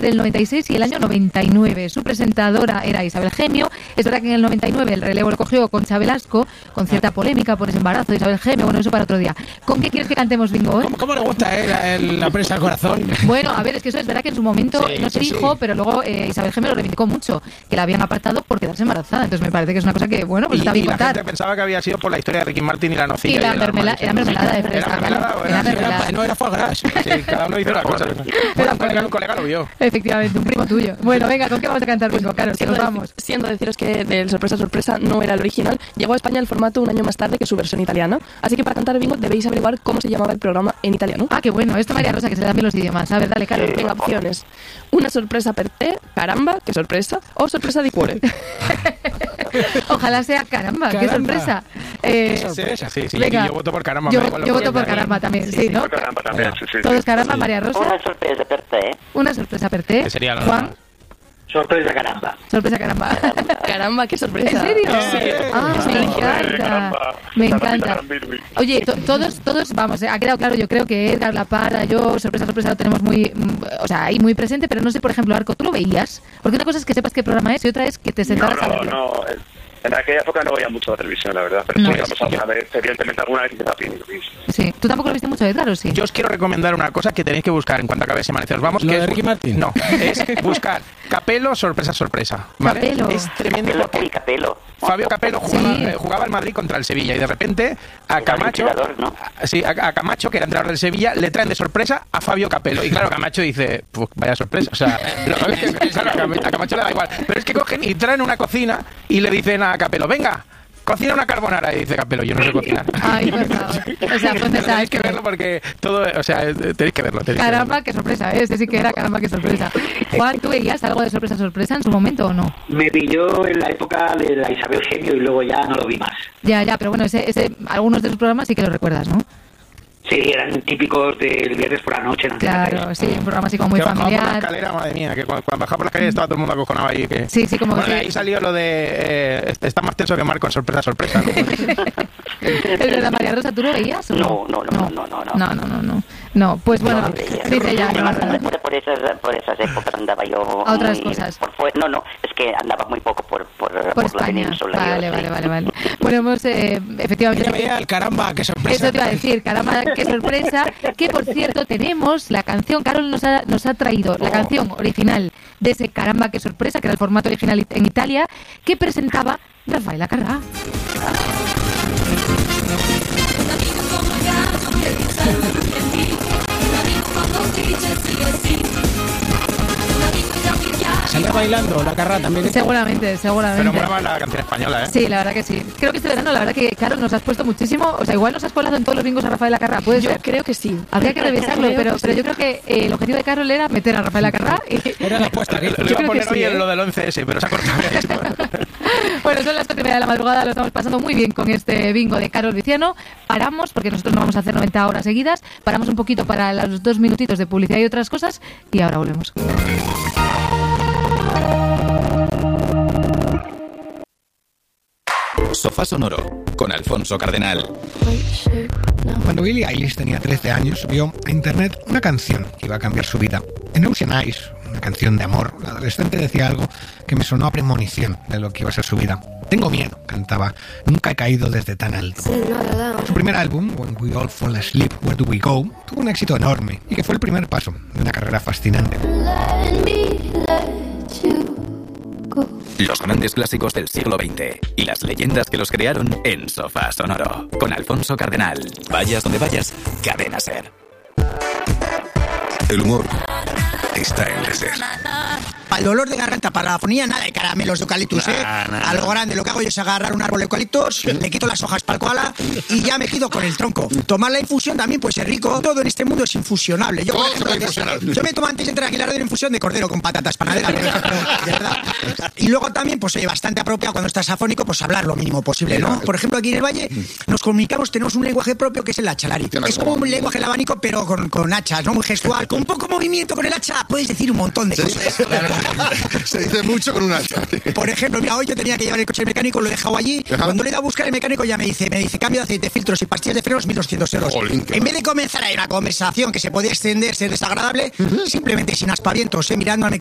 del 96 y el año 99. Su presentadora era Isabel Gemio. Es verdad que en el 99 el relevo lo cogió Concha Velasco, con cierta polémica por ese embarazo de Isabel Gemio. Bueno, eso para otro día. ¿Con qué quieres que cantemos bingo hoy? ¿Cómo le gusta la prensa al corazón? Bueno, a ver, es que eso es verdad que en su momento no se dijo, pero luego Isabel Gemio lo reivindicó mucho, que la habían apartado por quedarse embarazada. Entonces me parece que es una cosa que, bueno, pues está bien contar. La gente pensaba que había sido por la historia de Ricky Martin y la nocilla. Y la mermelada de fresa. Era mermelada. No era foie gras. Sí, cada uno hizo una cosa. Un colega lo vio. Efectivamente, un primo tuyo. Bueno, venga, ¿con qué vamos a cantar bingo, Carol? Que nos vamos. Siendo deciros que del Sorpresa Sorpresa no era el original, llegó a España el formato un año más tarde que su versión italiana. Así que para cantar bingo debéis averiguar cómo se llamaba el programa en italiano. Ah, qué bueno. Esto María Rosa, que se le dan bien los idiomas. A ver, dale, Carol. Venga, opciones. Una sorpresa per te, caramba, qué sorpresa, o sorpresa di cuore. Ojalá sea caramba, qué sorpresa. Sí. Venga, yo voto por caramba. Yo voto por caramba también, sí, ¿no? Por caramba también, sí. Todos caramba, María Rosa. Una sorpresa per te. Una sorpresa per te. ¿Qué sería la Juan. Sorpresa caramba. Sorpresa caramba. Caramba, qué sorpresa. ¿En serio? Sí. Me encanta. Oye, todos, vamos, ha quedado claro, yo creo que Edgar, La Parra, yo, sorpresa lo tenemos muy, ahí muy presente, pero no sé, por ejemplo, Arco, ¿tú lo veías? Porque una cosa es que sepas qué programa es y otra es que te sentaras a verlo. No. En aquella época no veía mucho la televisión, la verdad, pero sí, vamos alguna vez, evidentemente alguna vez también lo vi. Sí, ¿tú tampoco lo viste mucho, Edgar, o sí? Yo os quiero recomendar una cosa que tenéis que buscar en cuanto acabe ese amanecer. Vamos, ¿Lo que de Ricky Martin? No, es buscar Capello, sorpresa, ¿vale? Capello. Es tremendo porque Capello. Fabio Capello jugaba el Madrid contra el Sevilla y de repente a Camacho, ¿no? a Camacho, que era entrenador del Sevilla, le traen de sorpresa a Fabio Capello. Y claro, Camacho dice, pues vaya sorpresa. O sea, a Camacho le da igual. Pero es que cogen y traen una cocina y le dicen a Capello, venga, cocina una carbonara. Y dice Capello, yo no sé cocinar. Ay, por favor. O sea, pues tenéis que verlo porque todo, o sea, tenéis que verlo. Caramba, qué sorpresa, ese sí que era caramba, qué sorpresa. Juan, ¿tú veías algo de sorpresa en su momento o no? Me pilló en la época de la Isabel Gemio y luego ya no lo vi más. Ya, pero bueno, algunos de sus programas sí que los recuerdas, ¿no? Sí, eran típicos del viernes por la noche. Claro, sí, un programa así como muy que familiar. Bajaba por la escalera, madre mía, que cuando bajaba por la escalera estaba todo el mundo acojonado ahí. Que... Sí, como bueno, que... ahí salió lo de está más tenso que Marco en sorpresa, ¿no? ¿Es verdad, María Rosa, tú lo veías? ¿O No. No, pues bueno, dice ya. Por esas épocas andaba yo... A otras cosas. No, es que andaba muy poco por España. La península. Vale. Bueno, hemos efectivamente... Yo veía el caramba, qué sorpresa. Eso te iba a decir, caramba, qué sorpresa. Que por cierto, tenemos la canción, Carol nos ha traído la canción original de ese caramba, qué sorpresa, que era el formato original en Italia, que presentaba Rafaela Carrà. Salía bailando la Carrà también. Seguramente. Pero molaba la canción española, ¿eh? Sí, la verdad que sí. Creo que este verano, la verdad que, Carol, nos has puesto muchísimo. O sea, igual nos has colado en todos los bingos a Rafaela Carrà. ¿Puede ser? Yo creo que sí. Habría que revisarlo, pero yo creo que el objetivo de Carol era meter a Rafaela Carrà. Era la apuesta. Lo iba a poner hoy en lo del 11S, pero se ha cortado. Bueno, son las 4:30 de la madrugada, lo estamos pasando muy bien con este bingo de Carol Viciano. Paramos, porque nosotros no vamos a hacer 90 horas seguidas. Paramos un poquito para los 2 minutitos de publicidad y otras cosas. Y ahora volvemos. Sofá Sonoro, con Alfonso Cardenal. Cuando Billie Eilish tenía 13 años, vio a internet una canción que iba a cambiar su vida. En Ocean Eyes, una canción de amor, la adolescente decía algo que me sonó a premonición de lo que iba a ser su vida. Tengo miedo, cantaba. Nunca he caído desde tan alto. Su primer álbum, When We All Fall Asleep, Where Do We Go, tuvo un éxito enorme y que fue el primer paso de una carrera fascinante. Los grandes clásicos del siglo XX y las leyendas que los crearon en Sofá Sonoro, con Alfonso Cardenal. Vayas donde vayas, Cadena SER. El humor está en la SER. Para el dolor de garganta, para la afonía, nada de caramelos de eucaliptus, A lo grande, lo que hago yo es agarrar un árbol de eucaliptos, le quito las hojas para el koala y ya me quedo con el tronco. Tomar la infusión también puede ser rico. Todo en este mundo es infusionable. Yo me tomo antes de entrar aquí la radio una infusión de cordero con patatas panaderas, de verdad. Y luego también, pues bastante apropiado cuando estás afónico, pues hablar lo mínimo posible, ¿no? Por ejemplo, aquí en el Valle nos comunicamos, tenemos un lenguaje propio que es el hachalari. Es como un lenguaje del abanico, pero con hachas, ¿no? Muy gestual, con poco movimiento con el hacha, puedes decir un montón de cosas. Se dice mucho con una llave. Por ejemplo, mira, hoy yo tenía que llevar el coche al mecánico, lo he dejado allí. Ajá. Cuando le he ido a buscar el mecánico ya me dice cambio de aceite, filtros y pastillas de frenos, 1.200 euros. Jolín, En vez de comenzar ahí una conversación que se podía extender, ser desagradable, simplemente sin aspavientos, mirando al